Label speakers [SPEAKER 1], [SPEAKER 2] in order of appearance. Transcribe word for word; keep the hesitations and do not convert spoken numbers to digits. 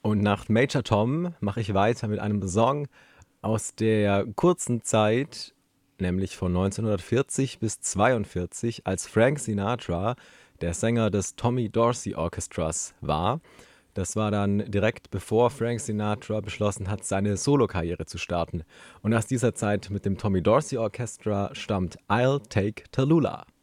[SPEAKER 1] Und nach Major Tom mache ich weiter mit einem Song aus der kurzen Zeit, nämlich von neunzehnhundertvierzig bis zweiundvierzig, als Frank Sinatra der Sänger des Tommy Dorsey Orchestras war. Das war dann direkt bevor Frank Sinatra beschlossen hat, seine Solokarriere zu starten. Und aus dieser Zeit mit dem Tommy Dorsey Orchestra stammt I'll Take Tallulah.